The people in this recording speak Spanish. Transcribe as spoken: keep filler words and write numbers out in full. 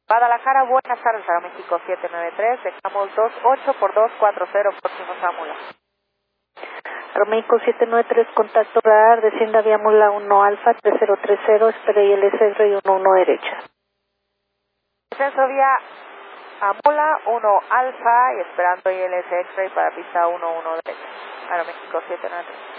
Guadalajara, buenas tardes, Aeroméxico siete nueve tres, dejamos dos ocho por dos cuatro cero, próximo Sámula. Aeroméxico siete nueve tres, contacto radar, descienda vía Mula uno Alfa, tres cero tres cero, espera I L S y uno uno derecha. Descenso vía Amula uno Alfa y esperando I L S X-ray para pista uno uno derecha. Aeroméxico siete nueve tres.